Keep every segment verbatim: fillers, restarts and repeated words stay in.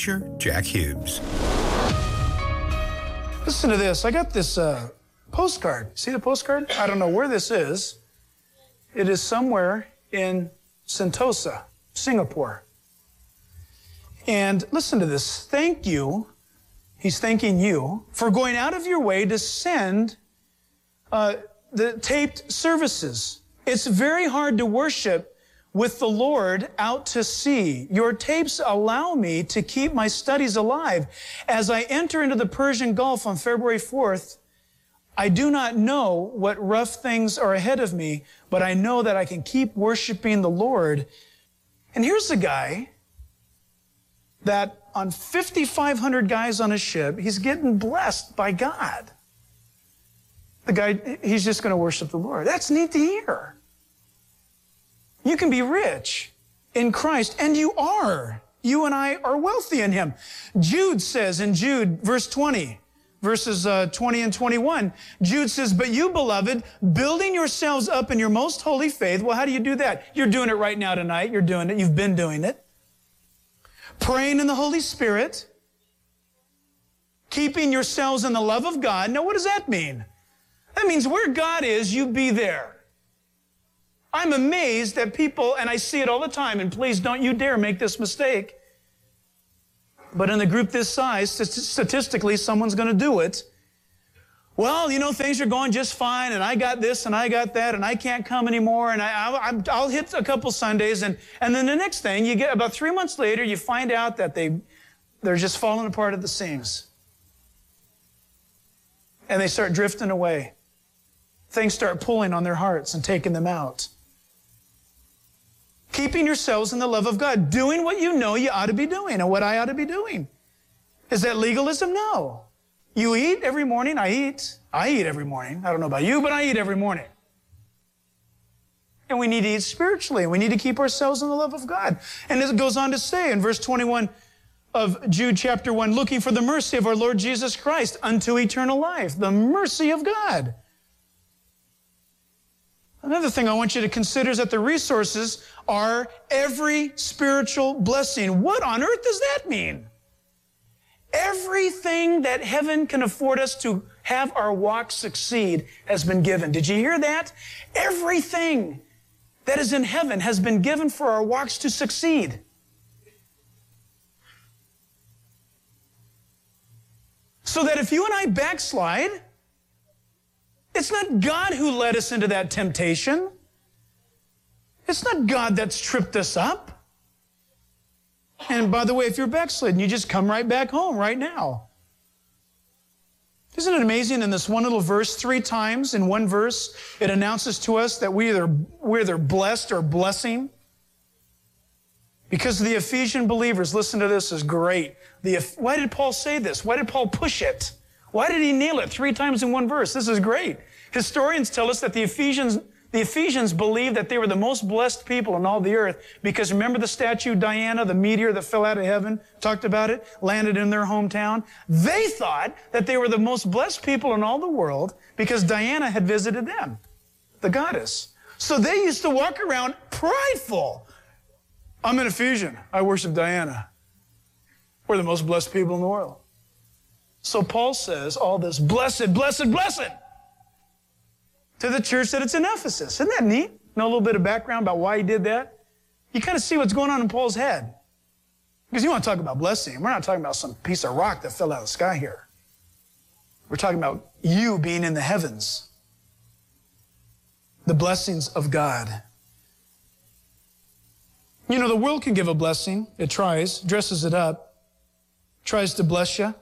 preacher Jack Hughes. Listen to this. I got this uh, postcard. See the postcard? I don't know where this is. It is somewhere in Sentosa, Singapore. And listen to this. Thank you. He's thanking you for going out of your way to send uh, the taped services. It's very hard to worship with the Lord out to sea. Your tapes allow me to keep my studies alive. As I enter into the Persian Gulf on February fourth, I do not know what rough things are ahead of me, but I know that I can keep worshiping the Lord. And here's a guy that on fifty-five hundred guys on a ship, he's getting blessed by God. The guy, he's just going to worship the Lord. That's neat to hear. You can be rich in Christ, and you are. You and I are wealthy in Him. Jude says in Jude, verse twenty, verses uh, twenty and twenty-one, Jude says, "But you, beloved, building yourselves up in your most holy faith." Well, how do you do that? You're doing it right now tonight. You're doing it. You've been doing it. Praying in the Holy Spirit. Keeping yourselves in the love of God. Now, what does that mean? That means where God is, you be there. I'm amazed that people, and I see it all the time, and please don't you dare make this mistake, but in a group this size, statistically, someone's going to do it. Well, you know, things are going just fine, and I got this, and I got that, and I can't come anymore, and I, I, I'll hit a couple Sundays, and, and then the next thing, you get about three months later, you find out that they, they're just falling apart at the seams. And they start drifting away. Things start pulling on their hearts and taking them out. Keeping yourselves in the love of God, doing what you know you ought to be doing, and what I ought to be doing. Is that legalism? No. You eat every morning. I eat. I eat every morning. I don't know about you, but I eat every morning. And we need to eat spiritually. We need to keep ourselves in the love of God. And it goes on to say in verse twenty-one of Jude chapter one, looking for the mercy of our Lord Jesus Christ unto eternal life. The mercy of God. Another thing I want you to consider is that the resources are every spiritual blessing. What on earth does that mean? Everything that heaven can afford us to have our walk succeed has been given. Did you hear that? Everything that is in heaven has been given for our walks to succeed. So that if you and I backslide, it's not God who led us into that temptation. It's not God that's tripped us up. And by the way, if you're backslidden, you just come right back home right now. Isn't it amazing in this one little verse, three times in one verse, it announces to us that we either, we're either blessed or blessing? Because the Ephesian believers, listen to this, is great. The, why did Paul say this? Why did Paul push it? Why did he nail it three times in one verse? This is great. Historians tell us that the Ephesians, the Ephesians believed that they were the most blessed people on all the earth because remember the statue Diana, the meteor that fell out of heaven, talked about it, landed in their hometown? They thought that they were the most blessed people in all the world because Diana had visited them, the goddess. So they used to walk around prideful. I'm an Ephesian. I worship Diana. We're the most blessed people in the world. So Paul says all this blessed, blessed, blessed to the church that it's in Ephesus. Isn't that neat? Know a little bit of background about why he did that? You kind of see what's going on in Paul's head. Because you want to talk about blessing. We're not talking about some piece of rock that fell out of the sky here. We're talking about you being in the heavens. The blessings of God. You know, the world can give a blessing. It tries, dresses it up, tries to bless you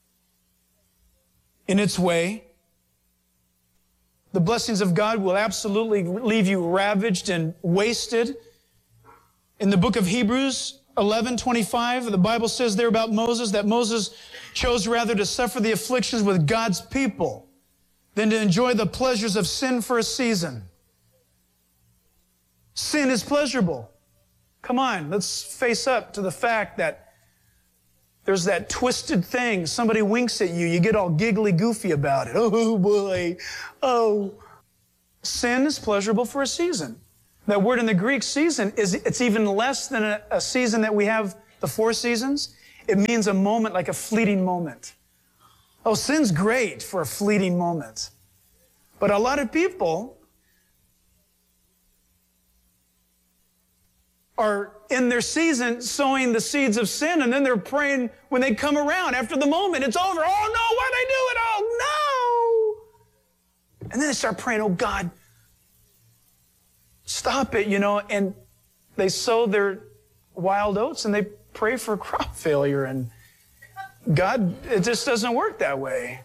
in its way. The blessings of God will absolutely leave you ravaged and wasted. In the book of Hebrews eleven twenty-five, the Bible says there about Moses that Moses chose rather to suffer the afflictions with God's people than to enjoy the pleasures of sin for a season. Sin is pleasurable. Come on, let's face up to the fact that there's that twisted thing. Somebody winks at you. You get all giggly goofy about it. Oh, boy. Oh. Sin is pleasurable for a season. That word in the Greek, season, is it's even less than a, a season that we have the four seasons. It means a moment, like a fleeting moment. Oh, sin's great for a fleeting moment. But a lot of people are in their season sowing the seeds of sin, and then they're praying when they come around after the moment, it's over. Oh no, why'd I do it? Oh no. And then they start praying, oh God, stop it, you know, and they sow their wild oats and they pray for crop failure, and God, it just doesn't work that way.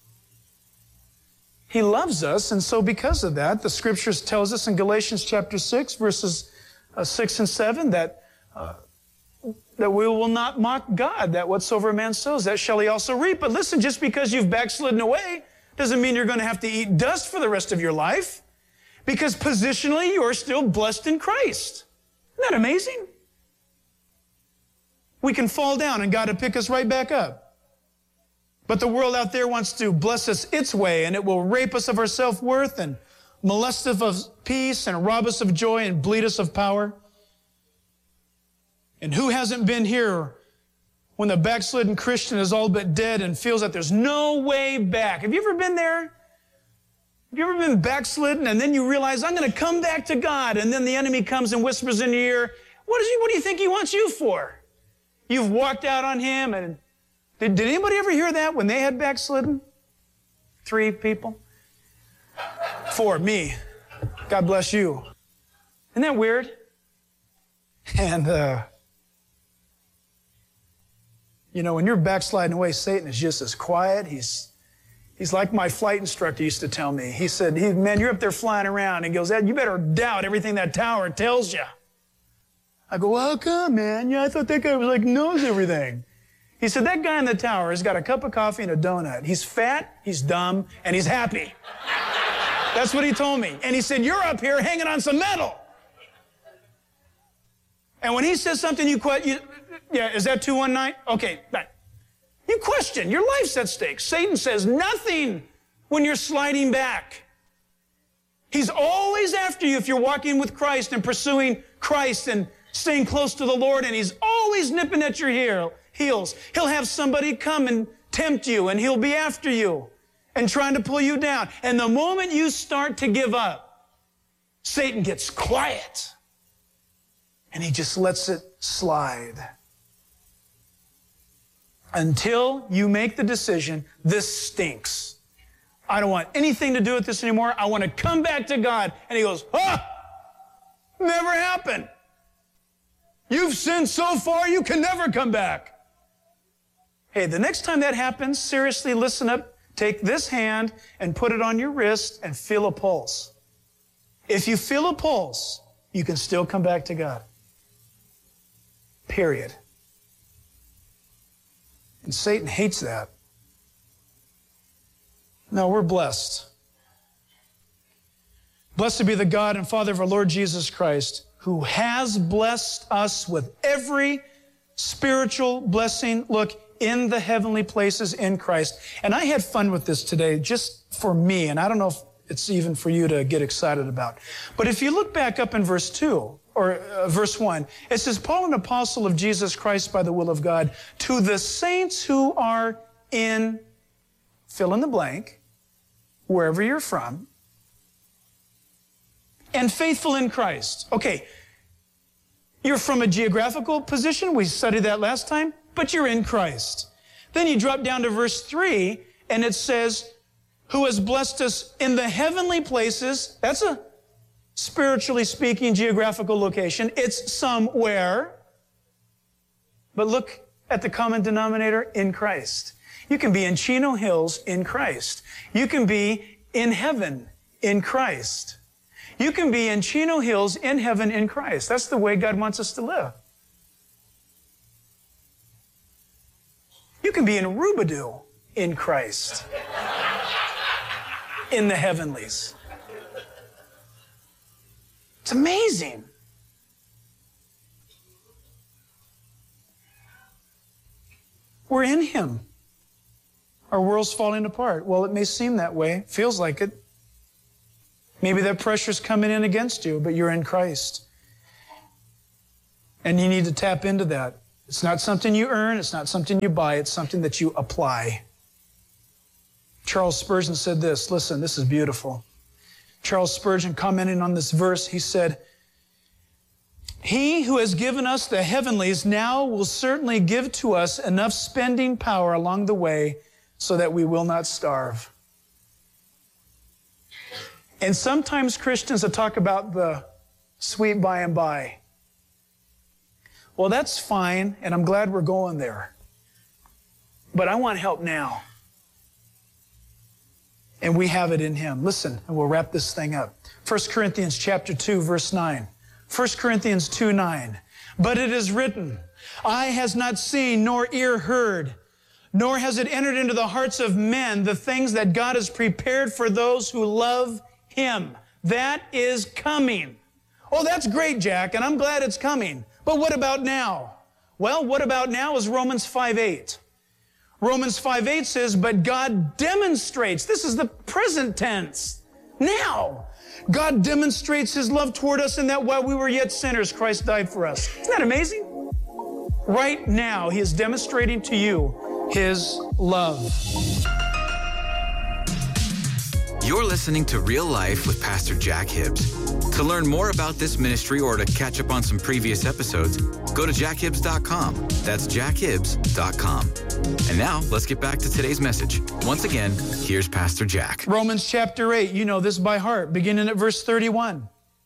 He loves us, and so because of that, the scriptures tells us in Galatians chapter six, verses uh, six and seven, that uh, that we will not mock God, that whatsoever a man sows, that shall he also reap. But listen, just because you've backslidden away doesn't mean you're going to have to eat dust for the rest of your life, because positionally you're still blessed in Christ. Isn't that amazing? We can fall down and God will pick us right back up. But the world out there wants to bless us its way, and it will rape us of our self-worth and molest us of peace and rob us of joy and bleed us of power. And who hasn't been here when the backslidden Christian is all but dead and feels that there's no way back? Have you ever been there? Have you ever been backslidden and then you realize, I'm going to come back to God, and then the enemy comes and whispers in your ear, what, is he, what do you think he wants you for? You've walked out on him, and did, did anybody ever hear that when they had backslidden? Three people? Four, me. God bless you. Isn't that weird? And, uh, you know, when you're backsliding away, Satan is just as quiet. He's He's like my flight instructor used to tell me. He said, he, man, you're up there flying around. And he goes, Ed, you better doubt everything that tower tells you. I go, well, how come, man? Yeah, I thought that guy was like, knows everything. He said, that guy in the tower has got a cup of coffee and a donut. He's fat, he's dumb, and he's happy. That's what he told me. And he said, you're up here hanging on some metal. And when he says something, you question, yeah, is that two one nine? Okay, right. You question. Your life's at stake. Satan says nothing when you're sliding back. He's always after you if you're walking with Christ and pursuing Christ and staying close to the Lord, and he's always nipping at your heel, heels. He'll have somebody come and tempt you, and he'll be after you and trying to pull you down. And the moment you start to give up, Satan gets quiet, and he just lets it slide. Until you make the decision, this stinks. I don't want anything to do with this anymore. I want to come back to God. And he goes, ah, never happened. You've sinned so far, you can never come back. Hey, the next time that happens, seriously listen up. Take this hand and put it on your wrist and feel a pulse. If you feel a pulse, you can still come back to God. Period. And Satan hates that. No, we're blessed. Blessed be the God and Father of our Lord Jesus Christ, who has blessed us with every spiritual blessing, look, in the heavenly places in Christ. And I had fun with this today, just for me, and I don't know if it's even for you to get excited about. But if you look back up in verse two, or uh, verse one, it says, Paul, an apostle of Jesus Christ by the will of God, to the saints who are in, fill in the blank, wherever you're from, and faithful in Christ. Okay, you're from a geographical position. We studied that last time, but you're in Christ. Then you drop down to verse three, and it says, who has blessed us in the heavenly places. That's a spiritually speaking geographical location. It's somewhere. But look at the common denominator, in Christ. You can be in Chino Hills in Christ. You can be in heaven in Christ. You can be in Chino Hills in heaven in Christ. That's the way God wants us to live. You can be in Rubadoo in Christ. In the heavenlies. It's amazing. We're in Him. Our world's falling apart. Well, it may seem that way. Feels like it. Maybe that pressure's coming in against you, but you're in Christ. And you need to tap into that. It's not something you earn. It's not something you buy. It's something that you apply. Charles Spurgeon said this. Listen, this is beautiful. Charles Spurgeon, commenting on this verse, he said, "He who has given us the heavenlies now will certainly give to us enough spending power along the way so that we will not starve." And sometimes Christians will talk about the sweet by and by. Well, that's fine, and I'm glad we're going there. But I want help now. And we have it in Him. Listen, and we'll wrap this thing up. First Corinthians chapter two, verse nine. First Corinthians two, nine. "But it is written, eye has not seen, nor ear heard, nor has it entered into the hearts of men the things that God has prepared for those who love Him." That is coming. Oh, that's great, Jack, and I'm glad it's coming. But what about now? Well, what about now is Romans five, eight. Romans five, eight says, "But God demonstrates," this is the present tense, now. God demonstrates His love toward us in that while we were yet sinners, Christ died for us. Isn't that amazing? Right now, He is demonstrating to you His love. You're listening to Real Life with Pastor Jack Hibbs. To learn more about this ministry or to catch up on some previous episodes, go to jack hibbs dot com. That's jack hibbs dot com. And now, let's get back to today's message. Once again, here's Pastor Jack. Romans chapter eight, you know this by heart, beginning at verse thirty-one.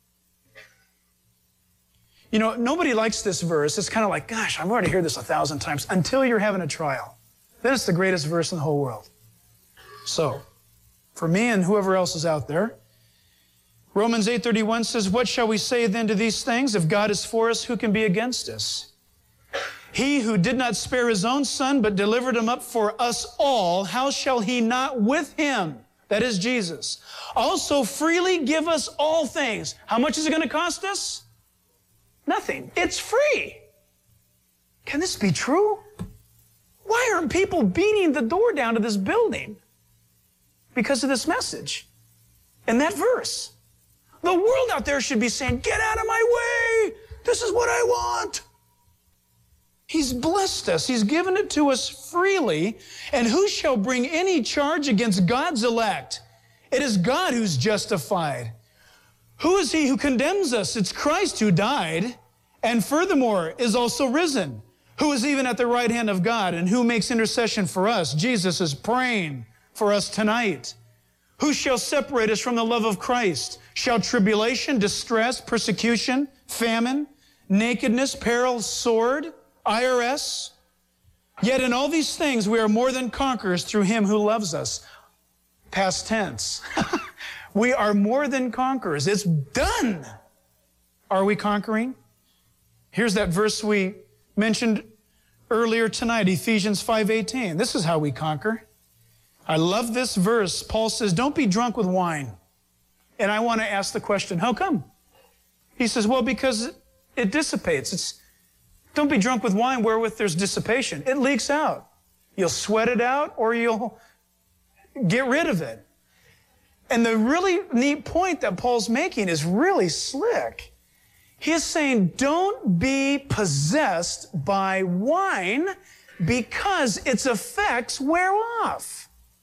You know, nobody likes this verse. It's kind of like, gosh, I've already heard this a thousand times, until you're having a trial. Then it's the greatest verse in the whole world. So, for me and whoever else is out there, Romans eight thirty-one says, "What shall we say then to these things? If God is for us, who can be against us? He who did not spare His own Son, but delivered Him up for us all, how shall He not with Him," that is Jesus, "also freely give us all things?" How much is it going to cost us? Nothing. It's free. Can this be true? Why aren't people beating the door down to this building? Because of this message and that verse. The world out there should be saying, "Get out of my way. This is what I want." He's blessed us. He's given it to us freely. And who shall bring any charge against God's elect? It is God who's justified. Who is He who condemns us? It's Christ who died, and furthermore is also risen, who is even at the right hand of God, and who makes intercession for us. Jesus is praying for us tonight. Who shall separate us from the love of Christ? Shall tribulation, distress, persecution, famine, nakedness, peril, sword, I R S? Yet in all these things we are more than conquerors through Him who loves us. Past tense. We are more than conquerors. It's done. Are we conquering? Here's that verse we mentioned earlier tonight, Ephesians five eighteen. This is how we conquer. I love this verse. Paul says, "Don't be drunk with wine." And I want to ask the question, how come? He says, well, because it, it dissipates. It's, don't be drunk with wine wherewith there's dissipation. It leaks out. You'll sweat it out or you'll get rid of it. And the really neat point that Paul's making is really slick. He's saying, don't be possessed by wine because its effects wear off.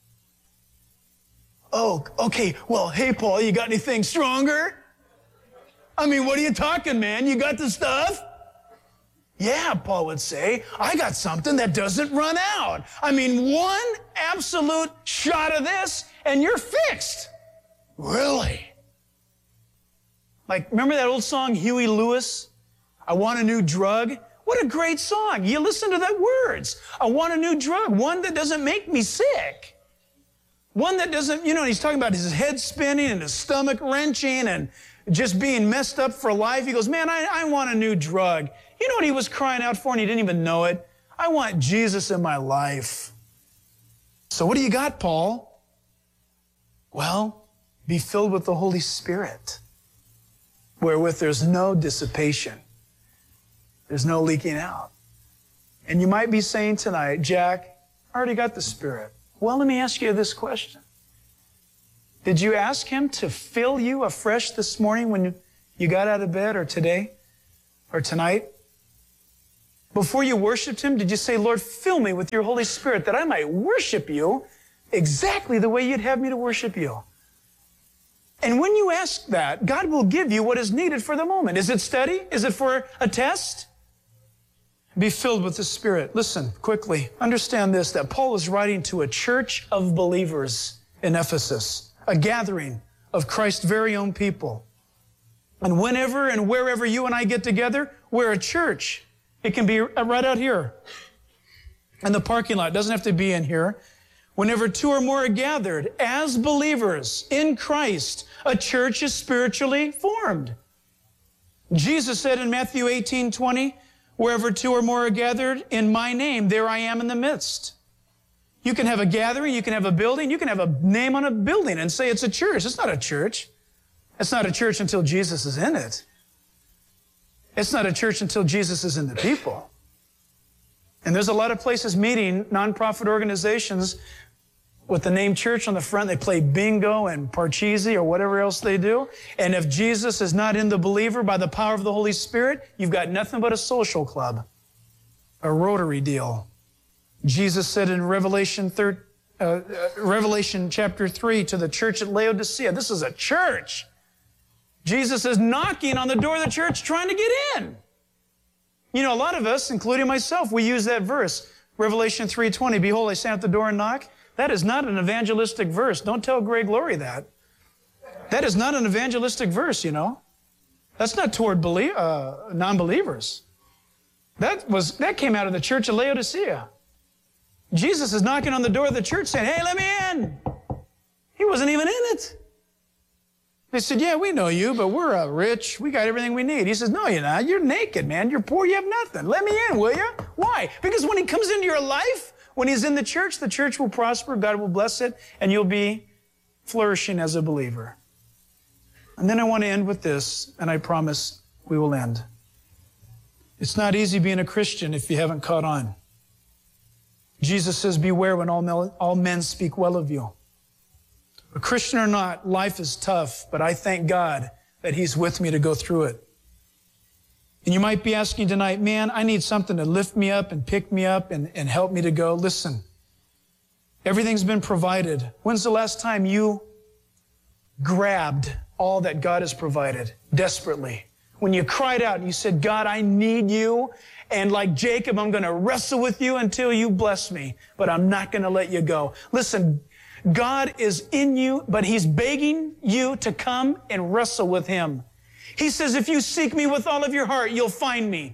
Oh, okay. Well, hey, Paul, you got anything stronger? I mean, what are you talking, man? You got the stuff? Yeah, Paul would say, I got something that doesn't run out. I mean, one absolute shot of this and you're fixed. Really? Like, remember that old song, Huey Lewis? I want a new drug? What a great song. You listen to that words. I want a new drug, one that doesn't make me sick. One that doesn't, you know, he's talking about his head spinning and his stomach wrenching and just being messed up for life. He goes, man, I, I want a new drug. You know what he was crying out for and he didn't even know it? I want Jesus in my life. So what do you got, Paul? Well, be filled with the Holy Spirit, wherewith there's no dissipation. There's no leaking out. And you might be saying tonight, Jack, I already got the Spirit. Well, let me ask you this question. Did you ask Him to fill you afresh this morning when you got out of bed or today or tonight? Before you worshiped him, did you say, Lord, fill me with your Holy Spirit that I might worship you exactly the way you'd have me to worship you? And when you ask that, God will give you what is needed for the moment. Is it study? Is it for a test? Be filled with the Spirit. Listen, quickly, understand this, that Paul is writing to a church of believers in Ephesus, a gathering of Christ's very own people. And whenever and wherever you and I get together, we're a church. It can be right out here in the parking lot. It doesn't have to be in here. Whenever two or more are gathered as believers in Christ, a church is spiritually formed. Jesus said in Matthew eighteen twenty, wherever two or more are gathered in my name, there I am in the midst. You can have a gathering, you can have a building, you can have a name on a building and say it's a church. It's not a church. It's not a church until Jesus is in it. It's not a church until Jesus is in the people. And there's a lot of places meeting, nonprofit organizations, with the name church on the front. They play bingo and parcheesi or whatever else they do. And if Jesus is not in the believer by the power of the Holy Spirit, you've got nothing but a social club, a Rotary deal. Jesus said in Revelation, third, uh, uh, Revelation chapter three to the church at Laodicea, this is a church. Jesus is knocking on the door of the church trying to get in. You know, a lot of us, including myself, we use that verse, Revelation three twenty, behold, I stand at the door and knock. That is not an evangelistic verse. Don't tell Greg Laurie that. That is not an evangelistic verse, you know. That's not toward belie- uh, non-believers. That was that came out of the church of Laodicea. Jesus is knocking on the door of the church saying, hey, let me in. He wasn't even in it. They said, yeah, we know you, but we're uh, rich. We got everything we need. He says, no, you're not. You're naked, man. You're poor. You have nothing. Let me in, will you? Why? Because when he comes into your life, when he's in the church, the church will prosper, God will bless it, and you'll be flourishing as a believer. And then I want to end with this, and I promise we will end. It's not easy being a Christian if you haven't caught on. Jesus says, beware when all men, all men speak well of you. A Christian or not, life is tough, but I thank God that he's with me to go through it. And you might be asking tonight, man, I need something to lift me up and pick me up and, and help me to go. Listen, everything's been provided. When's the last time you grabbed all that God has provided desperately? When you cried out and you said, God, I need you. And like Jacob, I'm going to wrestle with you until you bless me, but I'm not going to let you go. Listen, God is in you, but he's begging you to come and wrestle with him. He says, if you seek me with all of your heart, you'll find me.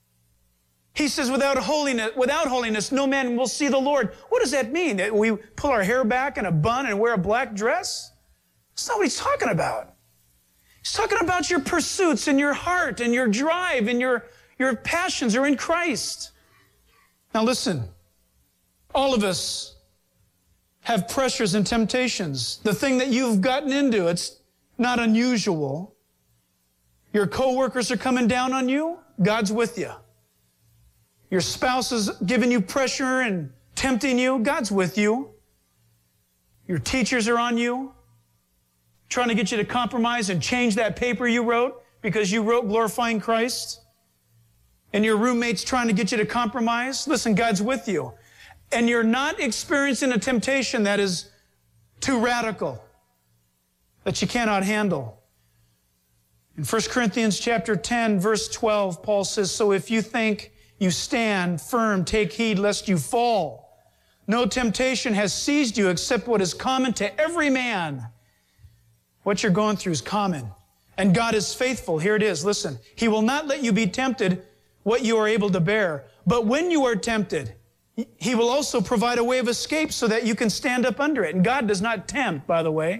He says, without holiness, without holiness, no man will see the Lord. What does that mean? That we pull our hair back in a bun and wear a black dress? That's not what he's talking about. He's talking about your pursuits and your heart and your drive and your, your passions are in Christ. Now listen, all of us have pressures and temptations. The thing that you've gotten into, it's not unusual. Your coworkers are coming down on you, God's with you. Your spouse is giving you pressure and tempting you, God's with you. Your teachers are on you, trying to get you to compromise and change that paper you wrote because you wrote glorifying Christ. And your roommate's trying to get you to compromise. Listen, God's with you. And you're not experiencing a temptation that is too radical, that you cannot handle. In First Corinthians chapter ten, verse twelve, Paul says, so if you think you stand firm, take heed lest you fall. No temptation has seized you except what is common to every man. What you're going through is common. And God is faithful. Here it is. Listen, he will not let you be tempted what you are able to bear. But when you are tempted, he will also provide a way of escape so that you can stand up under it. And God does not tempt, by the way.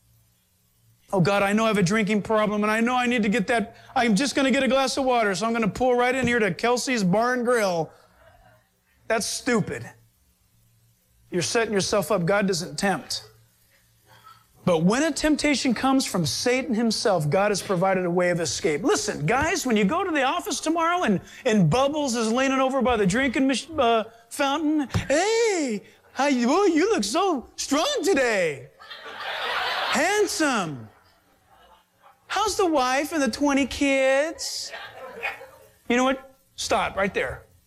Oh, God, I know I have a drinking problem, and I know I need to get that. I'm just going to get a glass of water, so I'm going to pull right in here to Kelsey's Bar and Grill. That's stupid. You're setting yourself up. God doesn't tempt. But when a temptation comes from Satan himself, God has provided a way of escape. Listen, guys, when you go to the office tomorrow and, and Bubbles is leaning over by the drinking uh, fountain, hey, how you, boy, you look so strong today. Handsome. How's the wife and the twenty kids? You know what? Stop right there.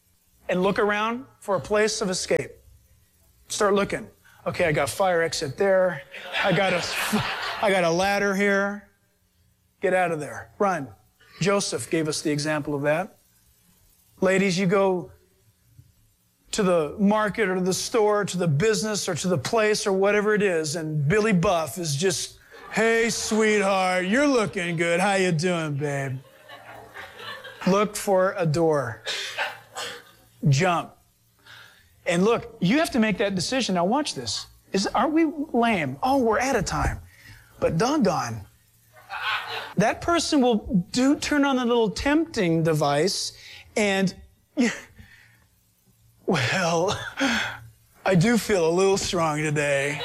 and look around for a place of escape. Start looking. Okay, I got fire exit there. I got a, I got a ladder here. Get out of there. Run. Joseph gave us the example of that. Ladies, you go to the market or to the store, to the business or to the place or whatever it is, and Billy Buff is just, hey, sweetheart, you're looking good. How you doing, babe? Look for a door. Jump. And look, you have to make that decision. Now watch this. Is, aren't we lame? Oh, we're out of time. But doggone, that person will do turn on the little tempting device and, well, I do feel a little strong today.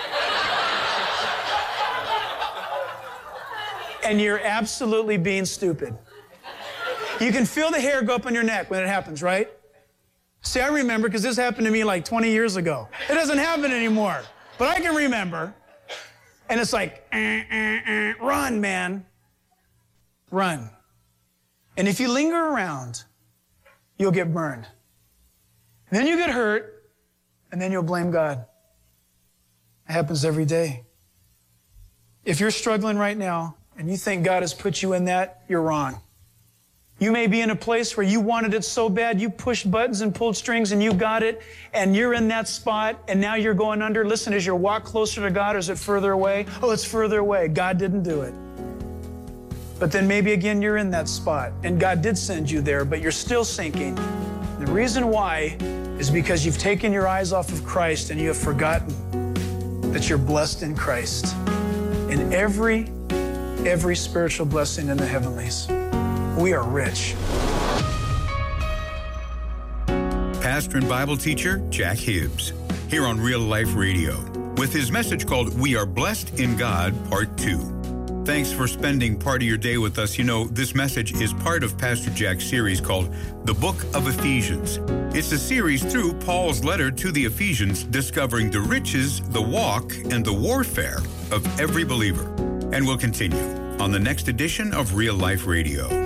And you're absolutely being stupid. You can feel the hair go up on your neck when it happens, right? See, I remember because this happened to me like twenty years ago. It doesn't happen anymore, but I can remember. And it's like, eh, eh, eh, run, man. Run. And if you linger around, you'll get burned. And then you get hurt, and then you'll blame God. It happens every day. If you're struggling right now, and you think God has put you in that, you're wrong. You may be in a place where you wanted it so bad, you pushed buttons and pulled strings and you got it, and you're in that spot, and now you're going under. Listen, is your walk closer to God or is it further away? Oh, it's further away. God didn't do it. But then maybe again you're in that spot, and God did send you there, but you're still sinking. The reason why is because you've taken your eyes off of Christ and you have forgotten that you're blessed in Christ. In every, every spiritual blessing in the heavenlies. We are rich. Pastor and Bible teacher Jack Hibbs, here on Real Life Radio, with his message called We Are Blessed in God, Part two. Thanks for spending part of your day with us. You know, this message is part of Pastor Jack's series called The Book of Ephesians. It's a series through Paul's letter to the Ephesians, discovering the riches, the walk, and the warfare of every believer. And we'll continue on the next edition of Real Life Radio.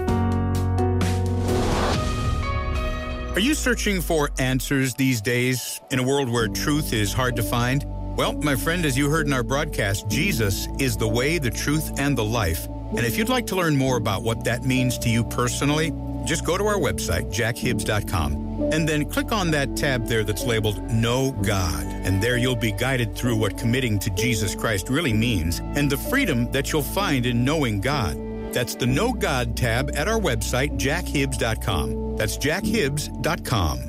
Are you searching for answers these days in a world where truth is hard to find? Well, my friend, as you heard in our broadcast, Jesus is the way, the truth, and the life. And if you'd like to learn more about what that means to you personally, just go to our website, jack hibbs dot com, and then click on that tab there that's labeled Know God. And there you'll be guided through what committing to Jesus Christ really means and the freedom that you'll find in knowing God. That's the Know God tab at our website, jack hibbs dot com. That's jack hibbs dot com.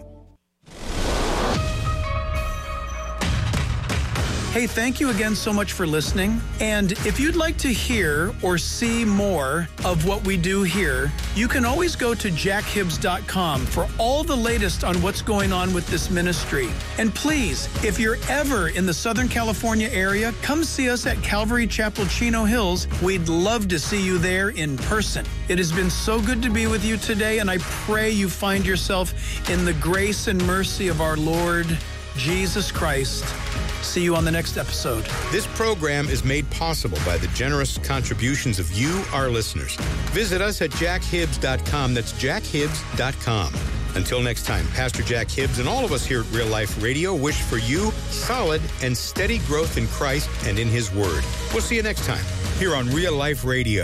Hey, thank you again so much for listening. And if you'd like to hear or see more of what we do here, you can always go to jack hibbs dot com for all the latest on what's going on with this ministry. And please, if you're ever in the Southern California area, come see us at Calvary Chapel, Chino Hills. We'd love to see you there in person. It has been so good to be with you today, and I pray you find yourself in the grace and mercy of our Lord Jesus Christ. See you on the next episode. This program is made possible by the generous contributions of you, our listeners. Visit us at jack hibbs dot com. That's jack hibbs dot com. Until next time, Pastor Jack Hibbs and all of us here at Real Life Radio wish for you solid and steady growth in Christ and in His Word. We'll see you next time here on Real Life Radio.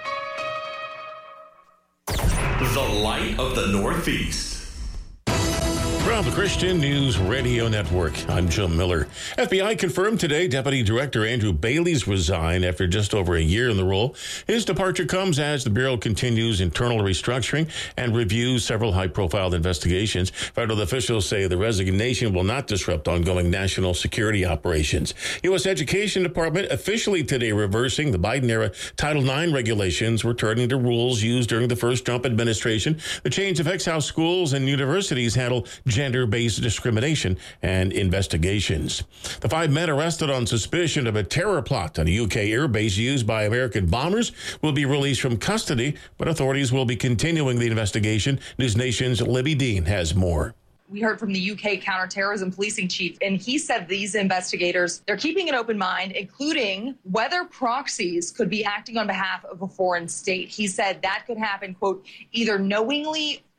The Light of the Northeast. From the Christian News Radio Network, I'm Jim Miller. F B I confirmed today Deputy Director Andrew Bailey's resigned after just over a year in the role. His departure comes as the Bureau continues internal restructuring and reviews several high-profile investigations. Federal officials say the resignation will not disrupt ongoing national security operations. U S. Education Department officially today reversing the Biden-era Title nine regulations, returning to rules used during the first Trump administration. The change affects how schools and universities handle gender-based discrimination and investigations. The five men arrested on suspicion of a terror plot on a U K airbase used by American bombers will be released from custody, but authorities will be continuing the investigation. News Nation's Libby Dean has more. We heard from the U K counterterrorism policing chief, and he said these investigators, they're keeping an open mind, including whether proxies could be acting on behalf of a foreign state. He said that could happen, quote, either knowingly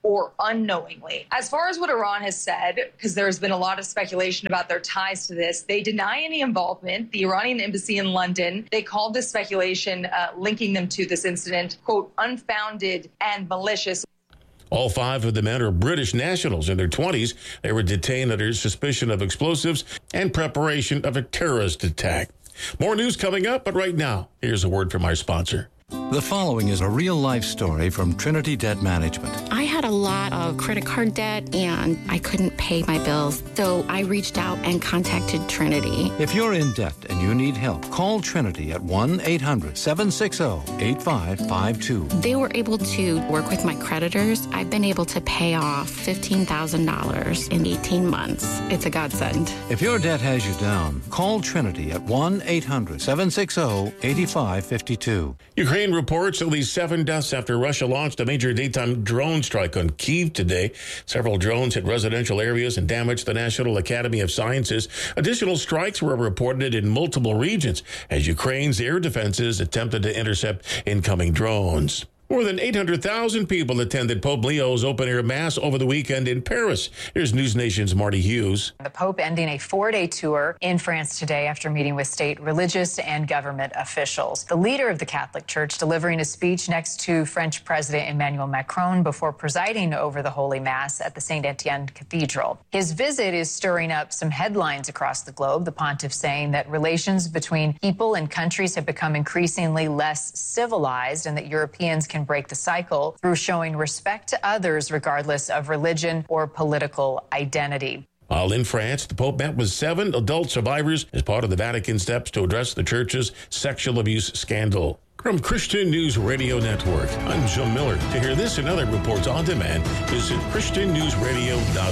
or unknowingly. As far as what Iran has said, because there's been a lot of speculation about their ties to this, they deny any involvement. The Iranian embassy in London, they called this speculation uh, linking them to this incident, quote, unfounded and malicious. All five of the men are British nationals in their twenties. They were detained under suspicion of explosives and preparation of a terrorist attack. More news coming up, but right now, here's a word from our sponsor. The following is a real-life story from Trinity Debt Management. I had a lot of credit card debt, and I couldn't pay my bills, so I reached out and contacted Trinity. If you're in debt and you need help, call Trinity at one eight hundred seven six zero eight five five two. They were able to work with my creditors. I've been able to pay off fifteen thousand dollars in eighteen months. It's a godsend. If your debt has you down, call Trinity at one eight hundred seven six zero eight five five two. Ukraine reports at least seven deaths after Russia launched a major daytime drone strike on Kyiv today. Several drones hit residential areas and damaged the National Academy of Sciences. Additional strikes were reported in multiple regions as Ukraine's air defenses attempted to intercept incoming drones. More than eight hundred thousand people attended Pope Leo's open-air mass over the weekend in Paris. Here's News Nation's Marty Hughes. The Pope ending a four-day tour in France today after meeting with state, religious, and government officials. The leader of the Catholic Church delivering a speech next to French President Emmanuel Macron before presiding over the Holy Mass at the Saint Etienne Cathedral. His visit is stirring up some headlines across the globe, the pontiff saying that relations between people and countries have become increasingly less civilized and that Europeans can break the cycle through showing respect to others regardless of religion or political identity. While in France, the Pope met with seven adult survivors as part of the Vatican steps to address the church's sexual abuse scandal. From Christian News Radio Network, I'm Jim Miller. To hear this and other reports on demand, visit christian news radio dot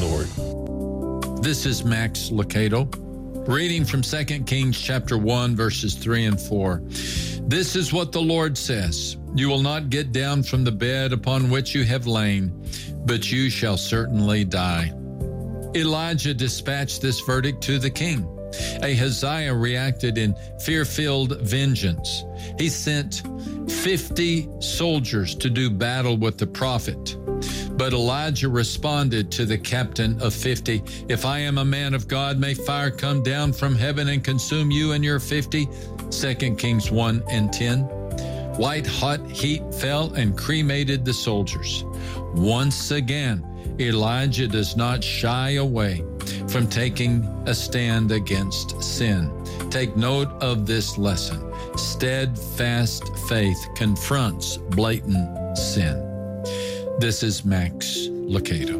org. This is Max Lucado, reading from Second Kings chapter one, verses three and four. This is what the Lord says. You will not get down from the bed upon which you have lain, but you shall certainly die. Elijah dispatched this verdict to the king. Ahaziah reacted in fear-filled vengeance. He sent fifty soldiers to do battle with the prophet. But Elijah responded to the captain of fifty, if I am a man of God, may fire come down from heaven and consume you and your fifty. Second Kings one and ten. White hot heat fell and cremated the soldiers. Once again, Elijah does not shy away from taking a stand against sin. Take note of this lesson. Steadfast faith confronts blatant sin. This is Max Lucado.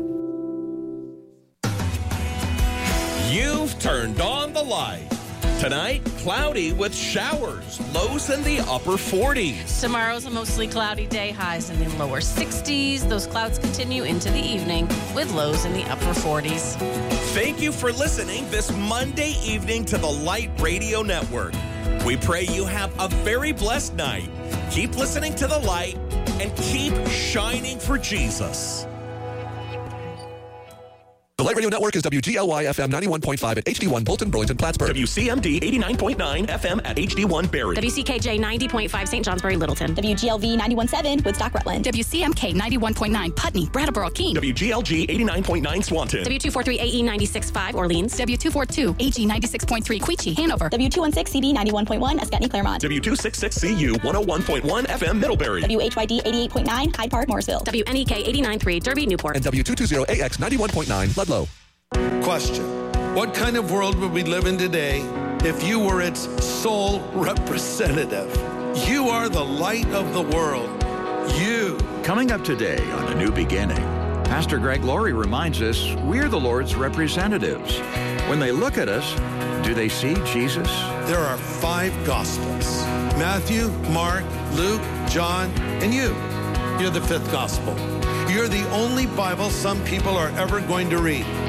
You've turned on the light. Tonight, cloudy with showers, lows in the upper forties. Tomorrow's a mostly cloudy day, highs in the lower sixties. Those clouds continue into the evening with lows in the upper forties. Thank you for listening this Monday evening to the Light Radio Network. We pray you have a very blessed night. Keep listening to the Light and keep shining for Jesus. The Light Radio Network is W G L Y F M ninety-one point five at H D one Bolton, Burlington, Plattsburgh. W C M D eighty-nine point nine F M at H D one Barrie. W C K J ninety point five Saint Johnsbury, Littleton. W G L V ninety-one point seven Woodstock, Rutland. W C M K ninety-one point nine Putney, Brattleboro, Keene. W G L G eighty-nine point nine Swanton. W two forty-three A E ninety-six point five Orleans. W two forty-two A G ninety-six point three Queechee, Hanover. W two sixteen C B ninety-one point one Escutney, Claremont. W two sixty-six C U one oh one point one F M Middlebury. W H Y D eighty-eight point nine Hyde Park, Morrisville. W N E K eighty-nine point three Derby, Newport. And W two twenty A X ninety-one point nine Ludlow. Question. What kind of world would we live in today if you were its sole representative? You are the light of the world. You. Coming up today on A New Beginning, Pastor Greg Laurie reminds us we're the Lord's representatives. When they look at us, do they see Jesus? There are five Gospels. Matthew, Mark, Luke, John, and you. You're the fifth Gospel. You're the only Bible some people are ever going to read.